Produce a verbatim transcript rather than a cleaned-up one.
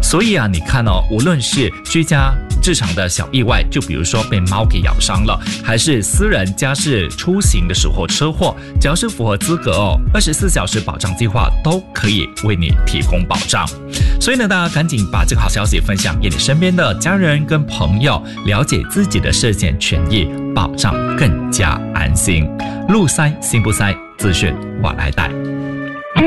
所以啊，你看哦，无论是居家日常的小意外，就比如说被猫给咬伤了，还是私人家事出行的时候车祸，只要是符合资格哦，二十四小时保障计划都可以为你提供保障。所以呢，大家赶紧把这个好消息分享给你身边的家人跟朋友，了解自己的涉险权益，保障更加安心。路塞心不塞，资讯我来带。